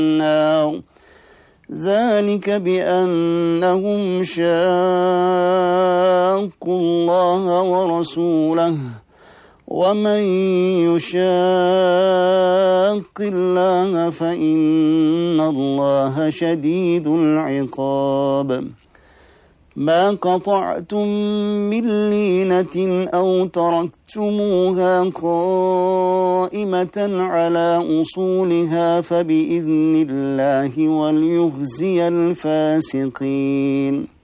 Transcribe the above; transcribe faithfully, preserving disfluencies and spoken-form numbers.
النار ذلك بأنهم شاقوا الله ورسوله ومن يشاق الله فإن الله شديد العقاب ما قطعتم من لينة أو تركتموها قائمة على أصولها فبإذن الله وليخزي الفاسقين.